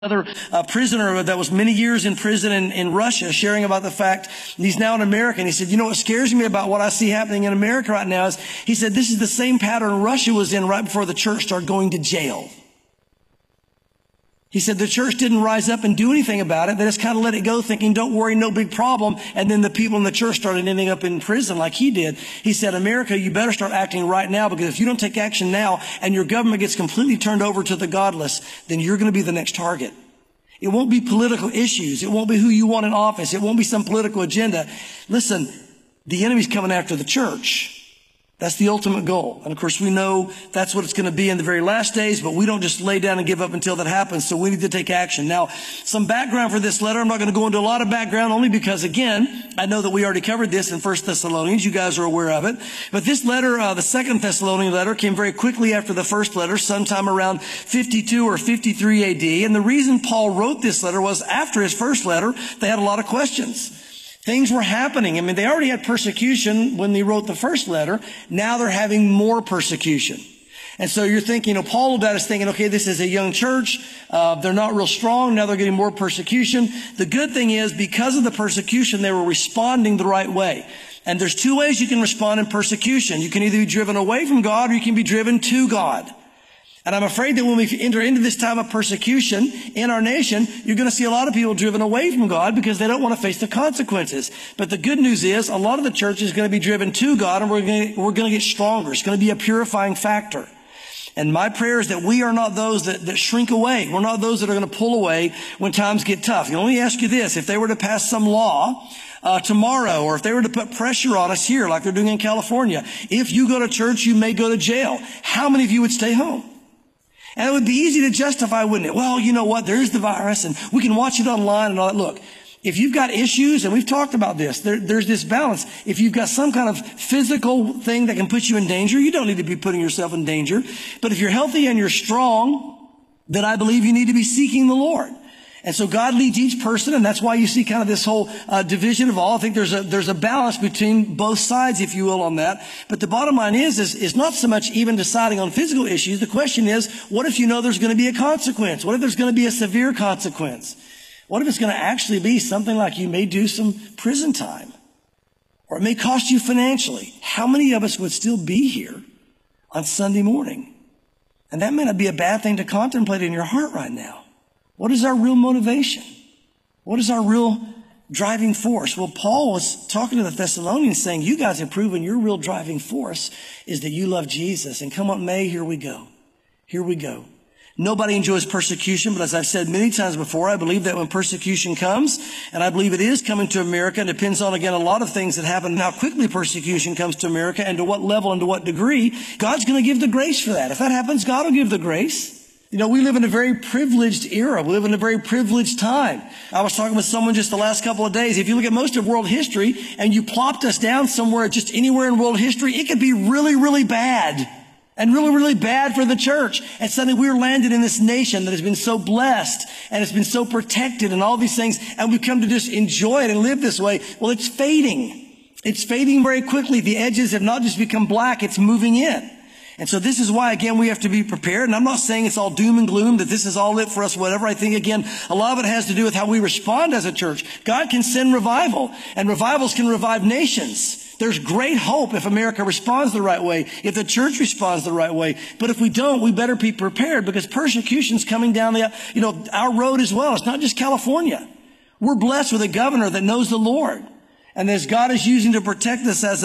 Another prisoner that was many years in prison in Russia, sharing about the fact he's now in America. And he said, you know what scares me about what I see happening in America right now is, he said, this is the same pattern Russia was in right before the church started going to jail. He said the church didn't rise up and do anything about it. They just kind of let it go, thinking, don't worry, no big problem. And then the people in the church started ending up in prison like he did. He said, America, you better start acting right now, because if you don't take action now and your government gets completely turned over to the godless, then you're going to be the next target. It won't be political issues. It won't be who you want in office. It won't be some political agenda. Listen, the enemy's coming after the church. That's the ultimate goal. And of course, we know that's what it's going to be in the very last days, but we don't just lay down and give up until that happens. So we need to take action. Now, some background for this letter. I'm not going to go into a lot of background, only because, again, I know that we already covered this in 1 Thessalonians. You guys are aware of it. But this letter, the 2 Thessalonian letter, came very quickly after the first letter, sometime around 52 or 53 AD. And the reason Paul wrote this letter was after his first letter, they had a lot of questions. Things were happening. I mean, they already had persecution when they wrote the first letter. Now they're having more persecution. And so you're thinking, Paul about is thinking, okay, this is a young church. They're not real strong. Now they're getting more persecution. The good thing is, because of the persecution, they were responding the right way. And there's two ways you can respond in persecution. You can either be driven away from God, or you can be driven to God. And I'm afraid that when we enter into this time of persecution in our nation, you're going to see a lot of people driven away from God because they don't want to face the consequences. But the good news is, a lot of the church is going to be driven to God, and we're going to get stronger. It's going to be a purifying factor. And my prayer is that we are not those that shrink away. We're not those that are going to pull away when times get tough. Let me ask you this. If they were to pass some law tomorrow, or if they were to put pressure on us here like they're doing in California, if you go to church, you may go to jail. How many of you would stay home? And it would be easy to justify, wouldn't it? Well, you know what? There's the virus, and we can watch it online and all that. Look, if you've got issues, and we've talked about this, there's this balance. If you've got some kind of physical thing that can put you in danger, you don't need to be putting yourself in danger. But if you're healthy and you're strong, then I believe you need to be seeking the Lord. And so God leads each person, and that's why you see kind of this whole division of all. I think there's a balance between both sides, if you will, on that. But the bottom line is not so much even deciding on physical issues. The question is, what if you know there's going to be a consequence? What if there's going to be a severe consequence? What if it's going to actually be something like you may do some prison time, or it may cost you financially? How many of us would still be here on Sunday morning? And that may not be a bad thing to contemplate in your heart right now. What is our real motivation? What is our real driving force? Well, Paul was talking to the Thessalonians saying, you guys have proven your real driving force is that you love Jesus. And come what may, here we go. Here we go. Nobody enjoys persecution, but as I've said many times before, I believe that when persecution comes, and I believe it is coming to America, and it depends on, again, a lot of things that happen, how quickly persecution comes to America, and to what level and to what degree, God's going to give the grace for that. If that happens, God will give the grace. We live in a very privileged era. We live in a very privileged time. I was talking with someone just the last couple of days. If you look at most of world history and you plopped us down somewhere, just anywhere in world history, it could be really, really bad. And really, really bad for the church. And suddenly we're landed in this nation that has been so blessed and it's been so protected and all these things. And we've come to just enjoy it and live this way. Well, it's fading. It's fading very quickly. The edges have not just become black, it's moving in. And so this is why, again, we have to be prepared. And I'm not saying it's all doom and gloom, that this is all it for us, whatever. I think, again, a lot of it has to do with how we respond as a church. God can send revival, and revivals can revive nations. There's great hope if America responds the right way, if the church responds the right way. But if we don't, we better be prepared, because persecution's coming down our road as well. It's not just California. We're blessed with a governor that knows the Lord. And as God is using to protect us as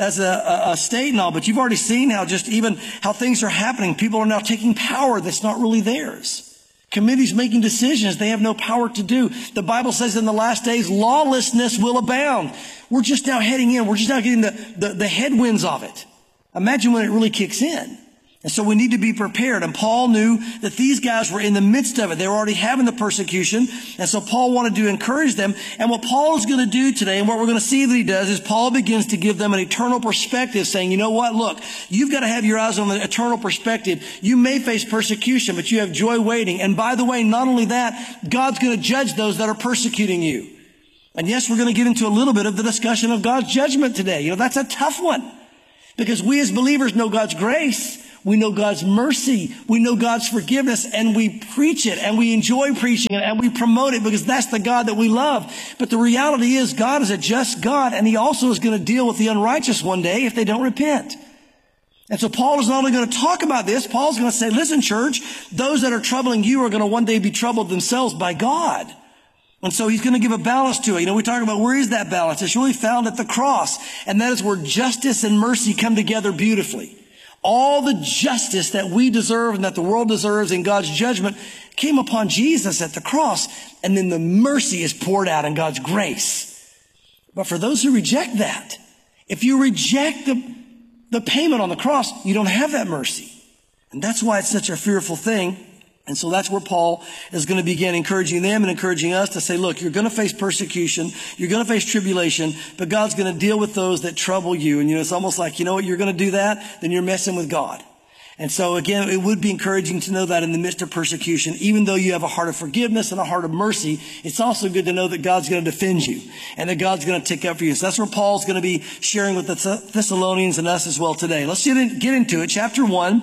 a state and all, but you've already seen how things are happening. People are now taking power that's not really theirs. Committees making decisions they have no power to do. The Bible says in the last days, lawlessness will abound. We're just now heading in. We're just now getting the headwinds of it. Imagine when it really kicks in. And so we need to be prepared. And Paul knew that these guys were in the midst of it. They were already having the persecution. And so Paul wanted to encourage them. And what Paul is going to do today, and what we're going to see that he does, is Paul begins to give them an eternal perspective, saying, you know what? Look, you've got to have your eyes on the eternal perspective. You may face persecution, but you have joy waiting. And by the way, not only that, God's going to judge those that are persecuting you. And yes, we're going to get into a little bit of the discussion of God's judgment today. That's a tough one, because we as believers know God's grace. We know God's mercy. We know God's forgiveness, and we preach it, and we enjoy preaching it, and we promote it because that's the God that we love. But the reality is God is a just God, and he also is going to deal with the unrighteous one day if they don't repent. And so Paul is not only going to talk about this, Paul's going to say, listen, church, those that are troubling you are going to one day be troubled themselves by God. And so he's going to give a balance to it. You know, we talk about where is that balance? It's really found at the cross. And that is where justice and mercy come together beautifully. All the justice that we deserve and that the world deserves in God's judgment came upon Jesus at the cross. And then the mercy is poured out in God's grace. But for those who reject that, if you reject the payment on the cross, you don't have that mercy. And that's why it's such a fearful thing. And so that's where Paul is going to begin encouraging them and encouraging us to say, look, you're going to face persecution. You're going to face tribulation, but God's going to deal with those that trouble you. And, it's almost like, you know what, you're going to do that, then you're messing with God. And so again, it would be encouraging to know that in the midst of persecution, even though you have a heart of forgiveness and a heart of mercy, it's also good to know that God's going to defend you and that God's going to take up for you. So that's where Paul's going to be sharing with the Thessalonians and us as well today. Let's get into it. Chapter 1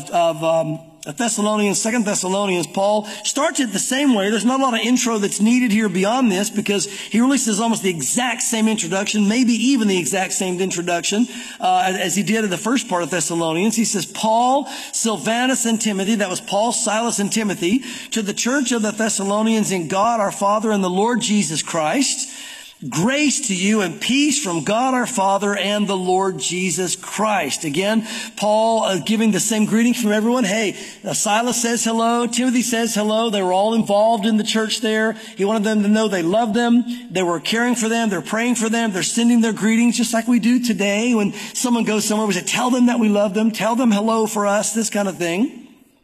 of Thessalonians, 2 Thessalonians, Paul starts it the same way. There's not a lot of intro that's needed here beyond this because he really says almost the exact same introduction, maybe even the exact same introduction as he did in the first part of Thessalonians. He says, Paul, Silvanus, and Timothy, that was Paul, Silas, and Timothy, to the church of the Thessalonians in God our Father and the Lord Jesus Christ. Grace to you and peace from God our Father and the Lord Jesus Christ. Again, Paul giving the same greeting from everyone. Hey, Silas says hello. Timothy says hello. They were all involved in the church there. He wanted them to know they loved them. They were caring for them. They're praying for them. They're sending their greetings just like we do today. When someone goes somewhere, we say, tell them that we love them. Tell them hello for us, this kind of thing.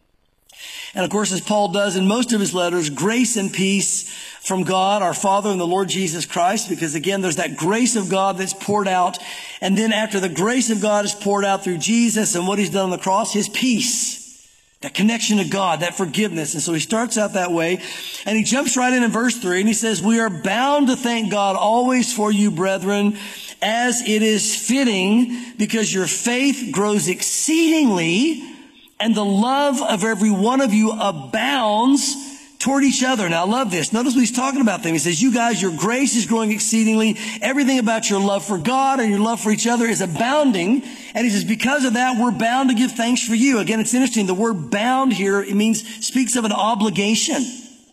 And of course, as Paul does in most of his letters, grace and peace from God, our Father, and the Lord Jesus Christ, because again, there's that grace of God that's poured out. And then after the grace of God is poured out through Jesus and what he's done on the cross, his peace, that connection to God, that forgiveness. And so he starts out that way. And he jumps right in verse 3 and he says, we are bound to thank God always for you, brethren, as it is fitting, because your faith grows exceedingly and the love of every one of you abounds toward each other. Now, I love this. Notice what he's talking about them. He says, you guys, your grace is growing exceedingly. Everything about your love for God and your love for each other is abounding. And he says, because of that, we're bound to give thanks for you. Again, it's interesting. The word bound here, it speaks of an obligation.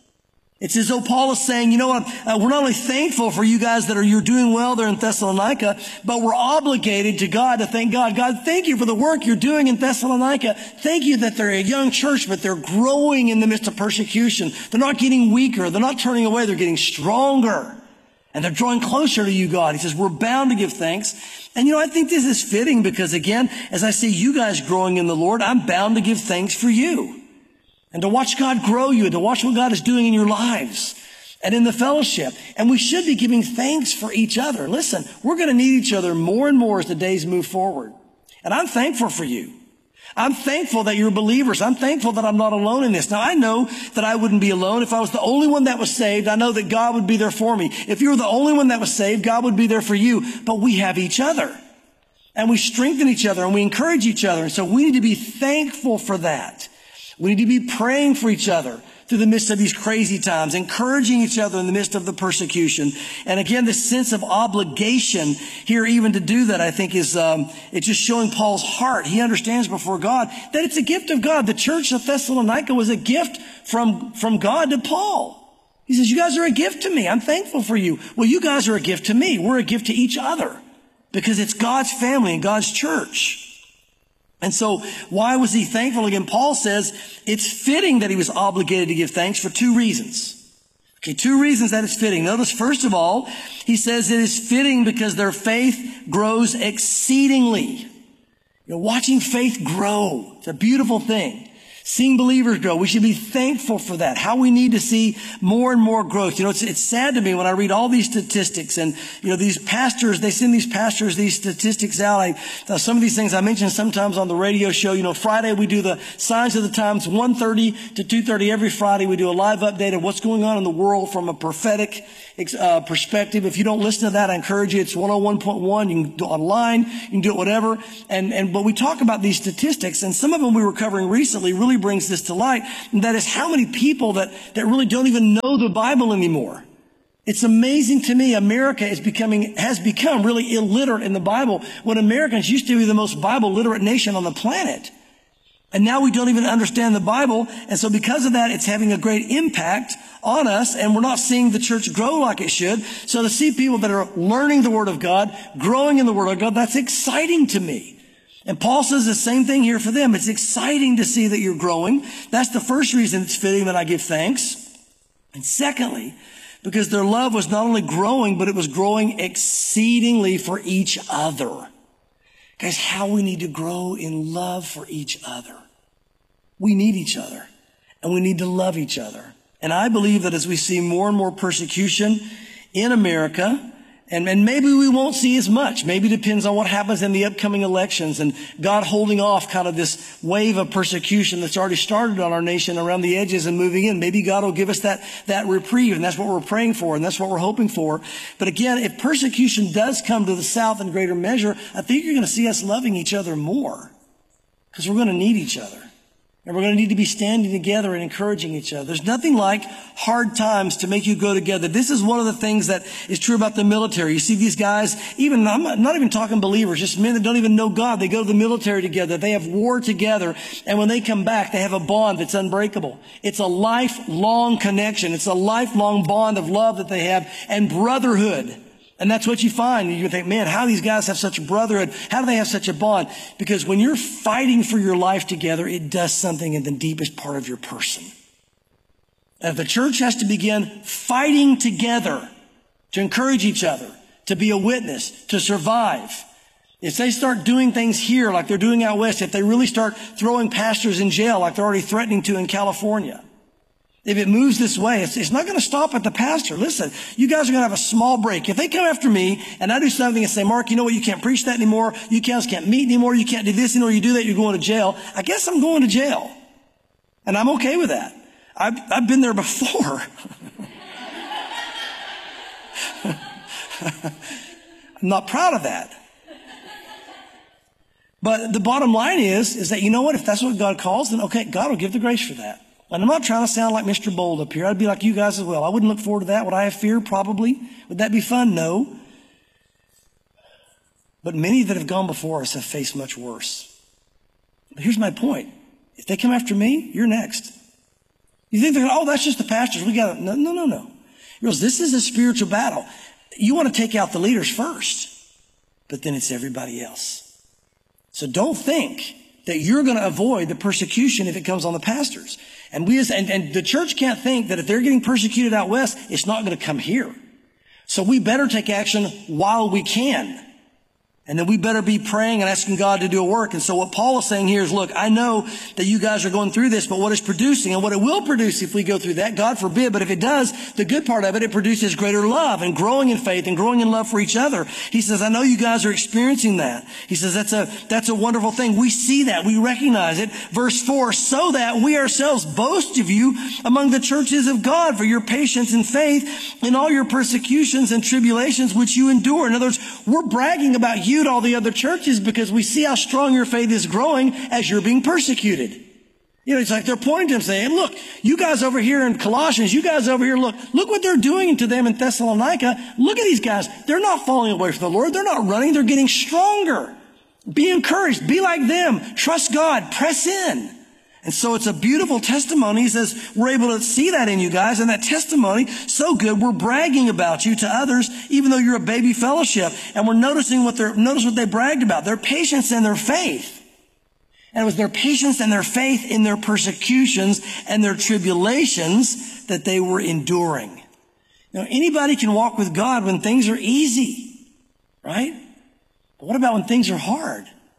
It's as though Paul is saying, you know what, we're not only thankful for you guys you're doing well there in Thessalonica, but we're obligated to God to thank God. God, thank you for the work you're doing in Thessalonica. Thank you that they're a young church, but they're growing in the midst of persecution. They're not getting weaker. They're not turning away. They're getting stronger. And they're drawing closer to you, God. He says, we're bound to give thanks. And I think this is fitting because again, as I see you guys growing in the Lord, I'm bound to give thanks for you. And to watch God grow you and to watch what God is doing in your lives and in the fellowship. And we should be giving thanks for each other. Listen, we're going to need each other more and more as the days move forward. And I'm thankful for you. I'm thankful that you're believers. I'm thankful that I'm not alone in this. Now, I know that I wouldn't be alone. If I was the only one that was saved, I know that God would be there for me. If you were the only one that was saved, God would be there for you. But we have each other. And we strengthen each other and we encourage each other. And so we need to be thankful for that. We need to be praying for each other through the midst of these crazy times, encouraging each other in the midst of the persecution. And again, this sense of obligation here even to do that, I think it's just showing Paul's heart. He understands before God that it's a gift of God. The church of Thessalonica was a gift from God to Paul. He says, you guys are a gift to me. I'm thankful for you. Well, you guys are a gift to me. We're a gift to each other because it's God's family and God's church. And so why was he thankful? Again, Paul says it's fitting that he was obligated to give thanks for two reasons. Okay, two reasons that it's fitting. Notice, first of all, he says it is fitting because their faith grows exceedingly. Watching faith grow, it's a beautiful thing. Seeing believers grow. We should be thankful for that. How we need to see more and more growth. You know, it's sad to me when I read all these statistics and, you know, these pastors, they send these pastors these statistics out. Some of these things I mention sometimes on the radio show. You know, Friday we do the Signs of the Times, 1:30 to 2:30 every Friday. We do a live update of what's going on in the world from a prophetic perspective. If you don't listen to that, I encourage you. It's 101.1. You can do it online. You can do it whatever. But we talk about these statistics, and some of them we were covering recently really brings this to light. And that is how many people that really don't even know the Bible anymore. It's amazing to me. America has become really illiterate in the Bible when Americans used to be the most Bible literate nation on the planet. And now we don't even understand the Bible. And so because of that, it's having a great impact on us, and we're not seeing the church grow like it should. So to see people that are learning the Word of God, growing in the Word of God, that's exciting to me. And Paul says the same thing here for them. It's exciting to see that you're growing. That's the first reason it's fitting that I give thanks. And secondly, because their love was not only growing, but it was growing exceedingly for each other. Guys, how we need to grow in love for each other. We need each other, and we need to love each other. And I believe that as we see more and more persecution in America, and maybe we won't see as much. Maybe it depends on what happens in the upcoming elections and God holding off kind of this wave of persecution that's already started on our nation around the edges and moving in. Maybe God will give us that reprieve, and that's what we're praying for, and that's what we're hoping for. But again, if persecution does come to the South in greater measure, I think you're going to see us loving each other more, because we're going to need each other. And we're going to need to be standing together and encouraging each other. There's nothing like hard times to make you go together. This is one of the things that is true about the military. You see these guys, I'm not even talking believers, just men that don't even know God. They go to the military together. They have war together. And when they come back, they have a bond that's unbreakable. It's a lifelong connection. It's a lifelong bond of love that they have and brotherhood. And that's what you find. You think, man, how do these guys have such a brotherhood? How do they have such a bond? Because when you're fighting for your life together, it does something in the deepest part of your person. And if the church has to begin fighting together to encourage each other, to be a witness, to survive, if they start doing things here like they're doing out west, if they really start throwing pastors in jail like they're already threatening to in California, if it moves this way, it's not going to stop at the pastor. Listen, you guys are going to have a small break. If they come after me and I do something and say, Mark, you know what? You can't preach that anymore. You guys can't meet anymore. You can't do this anymore. You do that, you're going to jail. I guess I'm going to jail. And I'm okay with that. I've been there before. I'm not proud of that. But the bottom line is that, you know what? If that's what God calls, then okay, God will give the grace for that. And I'm not trying to sound like Mr. Bold up here. I'd be like you guys as well. I wouldn't look forward to that. Would I have fear? Probably. Would that be fun? No. But many that have gone before us have faced much worse. But here's my point. If they come after me, you're next. You think they're, oh, that's just the pastors. We got to, no. This is a spiritual battle. You want to take out the leaders first, but then it's everybody else. So don't think that you're going to avoid the persecution if it comes on the pastors. And the church can't think that if they're getting persecuted out west, it's not going to come here. So we better take action while we can. And then we better be praying and asking God to do a work. And so what Paul is saying here is, look, I know that you guys are going through this, but what it's producing and what it will produce if we go through that, God forbid, but if it does, the good part of it, it produces greater love and growing in faith and growing in love for each other. He says, I know you guys are experiencing that. He says, that's a wonderful thing. We see that. We recognize it. Verse 4, so that we ourselves boast of you among the churches of God for your patience and faith in all your persecutions and tribulations which you endure. In other words, we're bragging about you to all the other churches because we see how strong your faith is growing as you're being persecuted. You know, it's like they're pointing to him saying, look, you guys over here in Colossians, you guys over here, look what they're doing to them in Thessalonica. Look at these guys. They're not falling away from the Lord. They're not running. They're getting stronger. Be encouraged. Be like them. Trust God. Press in. And so it's a beautiful testimony. He says, we're able to see that in you guys. And that testimony, so good, we're bragging about you to others, even though you're a baby fellowship. And we're notice what they bragged about, their patience and their faith. And it was their patience and their faith in their persecutions and their tribulations that they were enduring. Now, anybody can walk with God when things are easy, right? But what about when things are hard?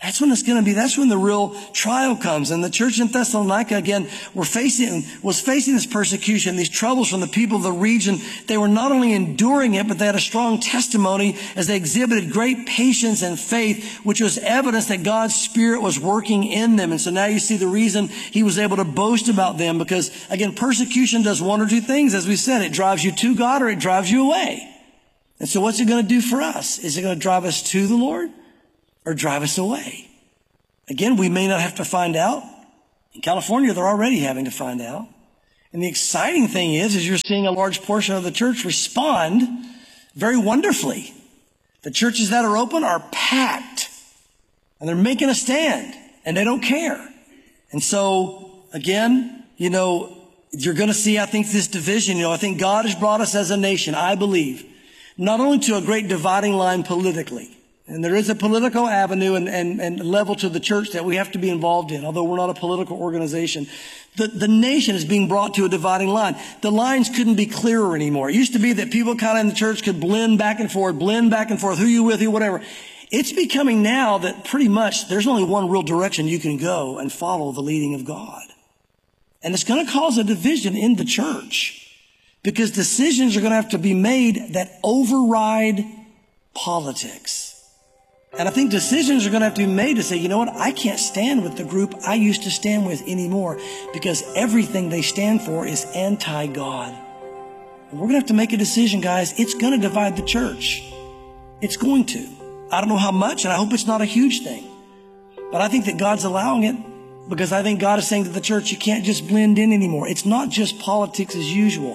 That's when it's going to be, that's when the real trial comes. And the church in Thessalonica, again, was facing this persecution, these troubles from the people of the region. They were not only enduring it, but they had a strong testimony as they exhibited great patience and faith, which was evidence that God's Spirit was working in them. And so now you see the reason he was able to boast about them, because, again, persecution does one or two things. As we said, it drives you to God or it drives you away. And so what's it going to do for us? Is it going to drive us to the Lord or drive us away? Again, we may not have to find out. In California, they're already having to find out. And the exciting thing is you're seeing a large portion of the church respond very wonderfully. The churches that are open are packed. And they're making a stand. And they don't care. And so, again, you're going to see, I think, this division. I think God has brought us as a nation, I believe, not only to a great dividing line politically. And there is a political avenue and level to the church that we have to be involved in, although we're not a political organization. The nation is being brought to a dividing line. The lines couldn't be clearer anymore. It used to be that people kind of in the church could blend back and forth, who you with, who whatever. It's becoming now that pretty much there's only one real direction you can go and follow the leading of God. And it's going to cause a division in the church, because decisions are going to have to be made that override politics. And I think decisions are going to have to be made to say, you know what, I can't stand with the group I used to stand with anymore, because everything they stand for is anti-God. And we're going to have to make a decision, guys. It's going to divide the church. It's going to. I don't know how much, and I hope it's not a huge thing. But I think that God's allowing it, because I think God is saying to the church, you can't just blend in anymore. It's not just politics as usual.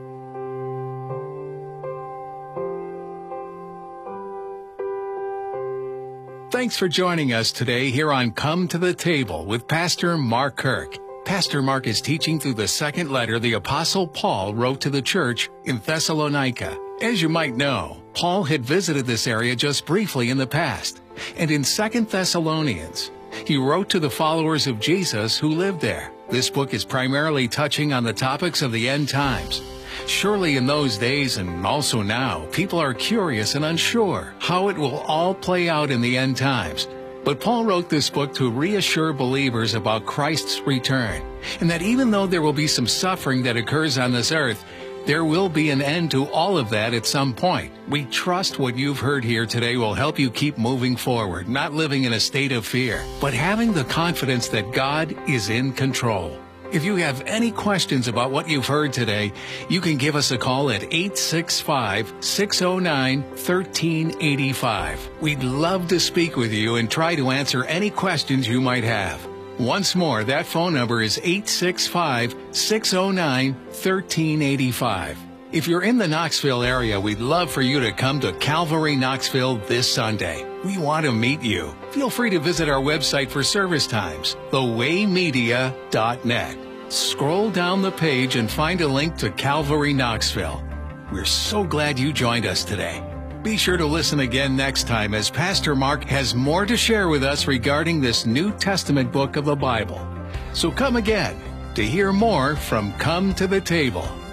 Thanks for joining us today here on Come to the Table with Pastor Mark Kirk. Pastor Mark is teaching through the second letter the Apostle Paul wrote to the church in Thessalonica. As you might know, Paul had visited this area just briefly in the past. And in 2 Thessalonians, he wrote to the followers of Jesus who lived there. This book is primarily touching on the topics of the end times. Surely in those days, and also now, people are curious and unsure how it will all play out in the end times. But Paul wrote this book to reassure believers about Christ's return, and that even though there will be some suffering that occurs on this earth, there will be an end to all of that at some point. We trust what you've heard here today will help you keep moving forward, not living in a state of fear, but having the confidence that God is in control. If you have any questions about what you've heard today, you can give us a call at 865-609-1385. We'd love to speak with you and try to answer any questions you might have. Once more, that phone number is 865-609-1385. If you're in the Knoxville area, we'd love for you to come to Calvary Knoxville this Sunday. We want to meet you. Feel free to visit our website for service times, thewaymedia.net. Scroll down the page and find a link to Calvary Knoxville. We're so glad you joined us today. Be sure to listen again next time as Pastor Mark has more to share with us regarding this New Testament book of the Bible. So come again to hear more from Come to the Table.